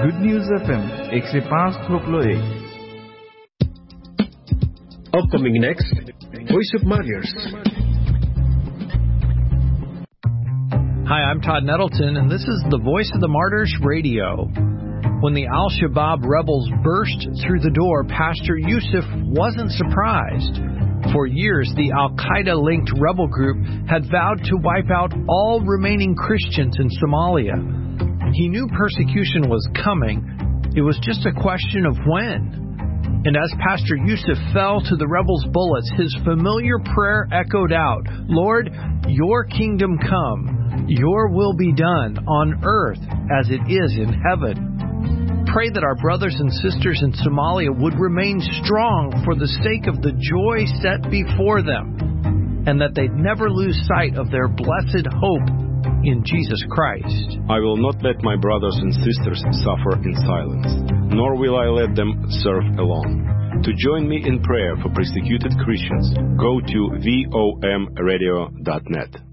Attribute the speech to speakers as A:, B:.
A: Good News FM 105.1.
B: Upcoming next, Voice of Martyrs.
C: Hi, I'm Todd Nettleton, and this is the Voice of the Martyrs Radio. When the Al-Shabaab rebels burst through the door, Pastor Yusuf wasn't surprised. For years, the Al-Qaeda-linked rebel group had vowed to wipe out all remaining Christians in Somalia. He knew persecution was coming. It was just a question of when. And as Pastor Yusuf fell to the rebels' bullets, his familiar prayer echoed out, "Lord, your kingdom come, your will be done on earth as it is in heaven." Pray that our brothers and sisters in Somalia would remain strong for the sake of the joy set before them, and that they'd never lose sight of their blessed hope in Jesus Christ.
D: I will not let my brothers and sisters suffer in silence, nor will I let them serve alone. To join me in prayer for persecuted Christians, go to vomradio.net.